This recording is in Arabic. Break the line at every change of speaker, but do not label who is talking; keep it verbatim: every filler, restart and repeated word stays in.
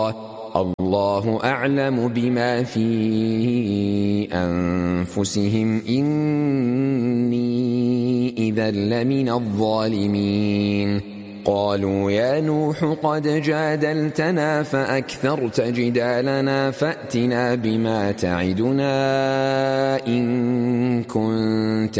الله أعلم بما في أنفسهم إني إذا لمن الظالمين قالوا يا نوح قد جادلتنا فأكثرت جدالنا فأتنا بما تعدنا إن كنت